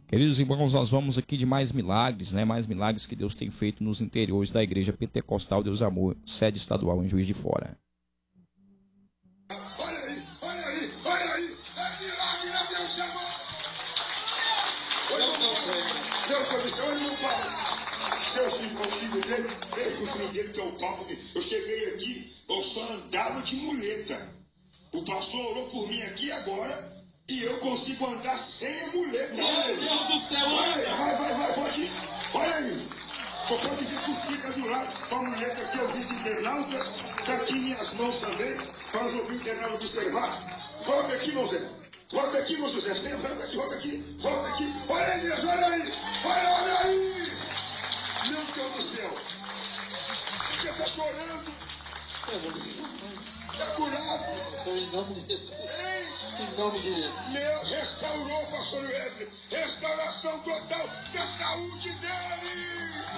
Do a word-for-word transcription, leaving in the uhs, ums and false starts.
Queridos irmãos, nós vamos aqui de mais milagres, né? Mais milagres que Deus tem feito nos interiores da Igreja Pentecostal Deus Amor, sede estadual em Juiz de Fora. Olha aí, olha aí, olha aí, é milagre, né? Deus chamou. Deus comissão, olha meu Paulo. Seus filhos consigo dele, desde o filho dele que é o Paulo. Eu cheguei aqui, eu só andava de muleta. O pastor orou por mim aqui agora. E eu consigo andar sem a muleta. Olha aí. Deus do céu, olha aí. Vai, vai, vai, pode ir. Olha aí. Só pode ver que fica do lado com a muleta aqui. Eu fiz internautas. Está aqui em minhas mãos também. Para os ouvintes internautas observar. Volta aqui, meu Zé. Volta aqui, meu José. Volta aqui, volta aqui. Volta aqui. Olha aí, Deus, olha aí. Olha, olha aí. Meu Deus do céu. Você está chorando. Está curado. Em nome de Jesus. Ei. Em nome de Jesus. Meu, restaura